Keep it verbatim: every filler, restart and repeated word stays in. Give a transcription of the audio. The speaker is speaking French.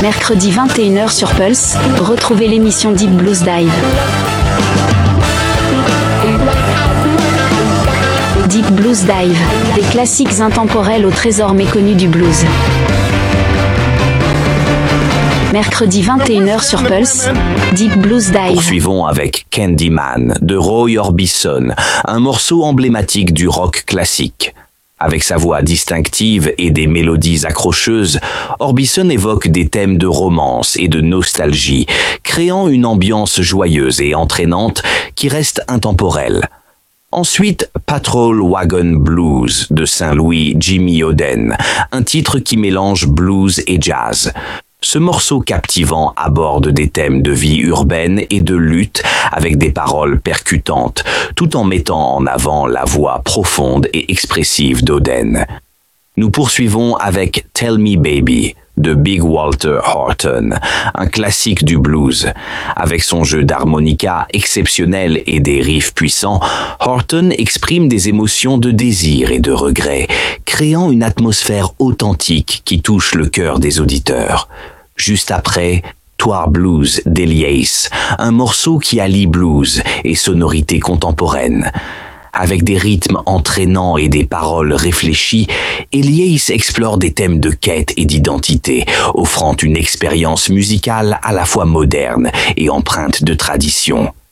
Mercredi vingt et une heures sur Pulse, retrouvez l'émission Deep Blues Dive. Deep Blues Dive, des classiques intemporels au trésor méconnu du blues. Mercredi vingt et une heures sur Pulse, Deep Blues Dive. Poursuivons avec Candyman de Roy Orbison, un morceau emblématique du rock classique. Avec sa voix distinctive et des mélodies accrocheuses, Orbison évoque des thèmes de romance et de nostalgie, créant une ambiance joyeuse et entraînante qui reste intemporelle. Ensuite, Patrol Wagon Blues de Saint-Louis Jimmy Oden, un titre qui mélange blues et jazz. Ce morceau captivant aborde des thèmes de vie urbaine et de lutte avec des paroles percutantes, tout en mettant en avant la voix profonde et expressive d'Oden. Nous poursuivons avec Tell Me Baby de Big Walter Horton, un classique du blues. Avec son jeu d'harmonica exceptionnel et des riffs puissants, Horton exprime des émotions de désir et de regret, créant une atmosphère authentique qui touche le cœur des auditeurs. Juste après, Twar Blues d'Elias, un morceau qui allie blues et sonorité contemporaine. Avec des rythmes entraînants et des paroles réfléchies, Elias explore des thèmes de quête et d'identité, offrant une expérience musicale à la fois moderne et empreinte de tradition.